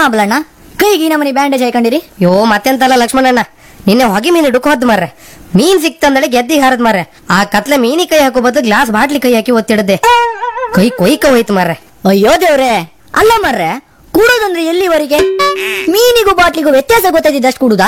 ಬಲಣ್ಣ ಕೈಗೆ ಈ ನಮನಿ ಬ್ಯಾಂಡೇಜ್ ಹಾಕೊಂಡಿರಿ? ಯೋ ಮತ್ತೆಂತಲ್ಲ ಲಕ್ಷ್ಮಣಣ್ಣ, ನಿನ್ನೆ ಹೊಗೆ ಮೀನು ಡುಕ್ ಹೊದ್ ಮಾರ್ರೆ. ಮೀನ್ ಸಿಕ್ತಂದಳೆ ಗೆದ್ದಿ ಹಾರದ್ ಮಾರ್ರೆ. ಆ ಕತ್ಲೆ ಮೀನಿ ಕೈ ಹಾಕೋ ಬದ್ದು ಗ್ಲಾಸ್ ಬಾಟ್ಲಿ ಕೈ ಹಾಕಿ ಒತ್ತಿಡದೆ ಕೈ ಕೊಯ್ಕ ಹೋಯ್ತು ಮಾರ್ರೆ. ಅಯ್ಯೋ ದೇವ್ರೆ, ಅಲ್ಲ ಮರ್ರೆ, ಕೂಡೋದಂದ್ರೆ ಎಲ್ಲಿವರೆಗೆ? ಮೀನಿಗೂ ಬಾಟ್ಲಿಗೂ ವ್ಯತ್ಯಾಸ ಗೊತ್ತಾಯ್ತಿದ್ದಷ್ಟು ಕೂಡುದಾ?